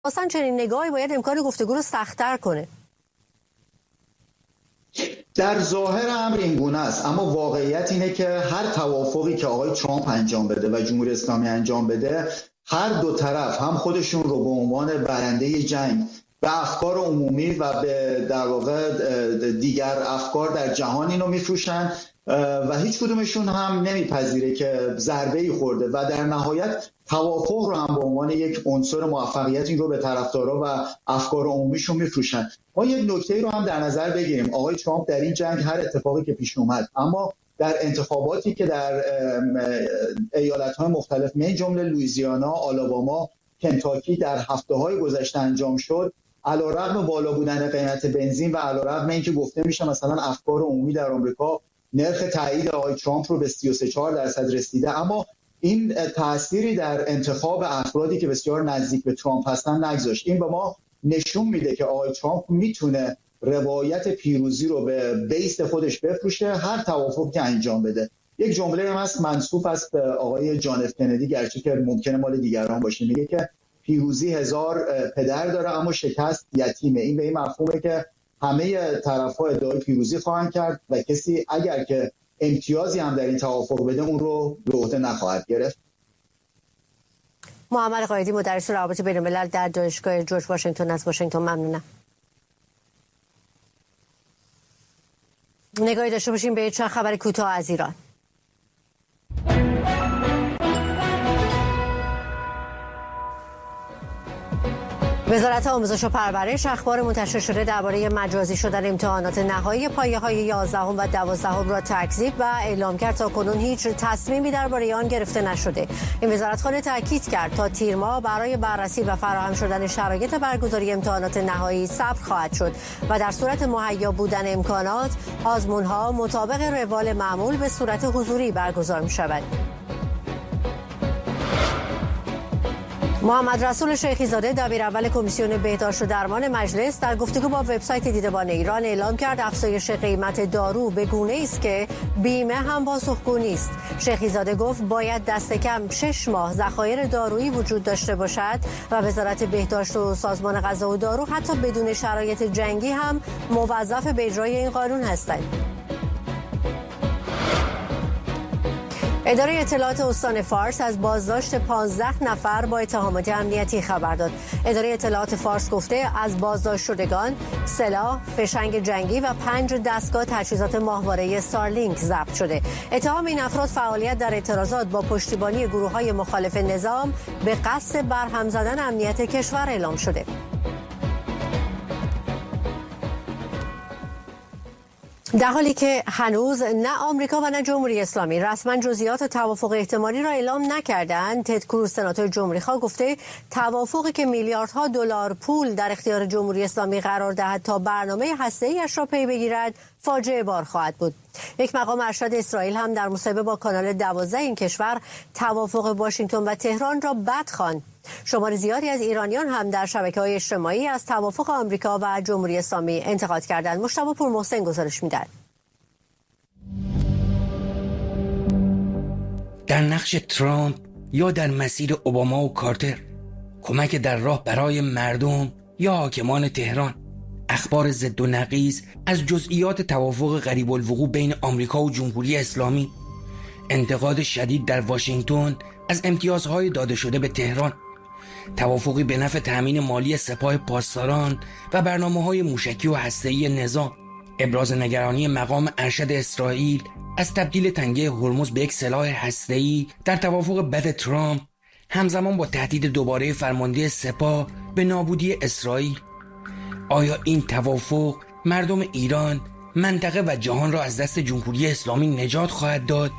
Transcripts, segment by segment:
اصلا چنین نگاهی باید امکان گفتگو رو سخت‌تر کنه. در ظاهر امر این گونه است، اما واقعیت اینه که هر توافقی که آقای ترامپ انجام بده و جمهوری اسلامی انجام بده، هر دو طرف هم خودشون رو به عنوان برنده جنگ به افکار عمومی و به در واقع دیگر افکار در جهان اینو میفروشن و هیچ کدومشون هم نمیپذیره که ضربه‌ای خورده و در نهایت توافق رو هم به عنوان یک عنصر موفقیت این رو به طرفدارا و افکار عمومیشون میفروشن. ما یک نکته رو هم در نظر بگیریم، آقای ترامپ در این جنگ هر اتفاقی که پیش اومد، اما در انتخاباتی که در ایالت‌های مختلف من جمله لوئیزیانا، آلاباما، کنتاکی در هفته‌های گذشته انجام شد، علیرغم بالا بودن قیمت بنزین و علیرغم اینکه گفته میشه مثلا افکار عمومی در آمریکا نرخ تایید آقای ترامپ رو به 33% رسیده، اما این تأثیری در انتخاب افرادی که بسیار نزدیک به ترامپ هستن نگذاشت. این به ما نشون میده که آقای ترامپ میتونه روایت پیروزی رو به بیس خودش بفروشه هر توافقی که انجام بده. یک جمله هم هست منسوب است به آقای جان اف کندی، گرچه که ممکنه مال دیگران باشه، میگه که پیروزی 1000 پدر داره اما شکست یتیمه. این به این مفهومه که همه طرف‌ها ادعای پیروزی خواهند کرد و کسی اگر که امتیازی هم در این توافق بده اون رو به عهده نخواهد گرفت. محمد قایدی، مدرس روابط بین‌الملل در دانشگاه جورج واشنگتن از واشنگتن، ممنونم. نگاهی داشته باشیم به چند خبر کوتاه از ایران. وزارت آموزش و پرورش اخبار منتشر شده درباره مجازی شدن امتحانات نهایی پایه‌های 11 و 12 را تکذیب و اعلام کرد تاکنون هیچ تصمیمی درباره آن گرفته نشده. این وزارتخانه تاکید کرد تا تیر ماه برای بررسی و فراهم شدن شرایط برگزاری امتحانات نهایی صبر خواهد شد و در صورت مهیا بودن امکانات آزمون‌ها مطابق روال معمول به صورت حضوری برگزار می‌شود. محمد رسول شیخی زاده، دبیر اول کمیسیون بهداشت و درمان مجلس، در گفتگو با وبسایت دیدبان ایران اعلام کرد افزایش قیمت دارو به گونه‌ای است که بیمه هم پاسخگو نیست. شیخی زاده گفت باید دست کم 6 ماه ذخایر دارویی وجود داشته باشد و وزارت بهداشت و سازمان غذا و دارو حتی بدون شرایط جنگی هم موظف به اجرای این قانون هستند. اداره اطلاعات استان فارس از بازداشت 15 نفر با اتهامات امنیتی خبر داد. اداره اطلاعات فارس گفته از بازداشت شدگان سلاح، فشنگ جنگی و 5 دستگاه تجهیزات ماهواره استارلینک ضبط شده. اتهام این افراد فعالیت در اعتراضات با پشتیبانی گروه‌های مخالف نظام به قصد برهم زدن امنیت کشور اعلام شده. در حالی که هنوز نه آمریکا و نه جمهوری اسلامی رسما جزئیات توافق احتمالی را اعلام نکردند، تد کروز سناتور جمهوری‌خواه گفته توافقی که میلیاردها دلار پول در اختیار جمهوری اسلامی قرار دهد تا برنامه هسته‌ایش را پی بگیرد فاجعه بار خواهد بود. یک مقام ارشد اسرائیل هم در مصاحبه با کانال 12 این کشور توافق واشنگتن و تهران را بد خواند. شمار زیادی از ایرانیان هم در شبکه‌های اجتماعی از توافق آمریکا و جمهوری اسلامی انتقاد کردند. مجتبی پورمحسن گزارش می‌دهد. در نقش ترامپ یا در مسیر اوباما و کارتر، کمک در راه برای مردم یا حاکمان تهران، اخبار ضد و نقیض از جزئیات توافق قریب الوقوع بین آمریکا و جمهوری اسلامی، انتقاد شدید در واشنگتن از امتیازهای داده شده به تهران، توافقی به نفع تأمین مالی سپاه پاسداران و برنامه‌های موشکی و هسته‌ای نظام، ابراز نگرانی مقام ارشد اسرائیل از تبدیل تنگه هرمز به یک سلاح هسته‌ای در توافق بد ترامپ، همزمان با تهدید دوباره فرمانده سپاه به نابودی اسرائیل. آیا این توافق مردم ایران، منطقه و جهان را از دست جمهوری اسلامی نجات خواهد داد؟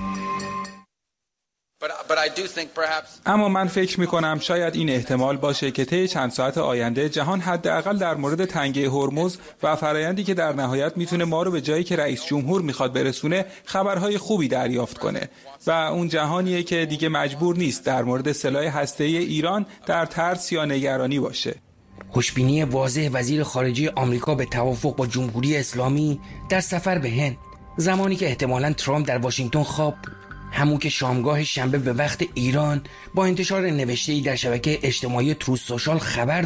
اما من فکر می‌کنم شاید این احتمال باشه که طی چند ساعت آینده جهان حداقل در مورد تنگه هرمز و فرایندی که در نهایت میتونه ما رو به جایی که رئیس جمهور میخواد برسونه خبرهای خوبی دریافت کنه و اون جهانیه که دیگه مجبور نیست در مورد سلاح هسته‌ای ایران در ترس یا نگرانی باشه. خوشبینی واضح وزیر خارجه آمریکا به توافق با جمهوری اسلامی در سفر به هند، زمانی که احتمالاً ترامپ در واشنگتن خواب بود. همون که شامگاه شنبه به وقت ایران با انتشار نوشته‌ای در شبکه اجتماعی تروث سوشال خبر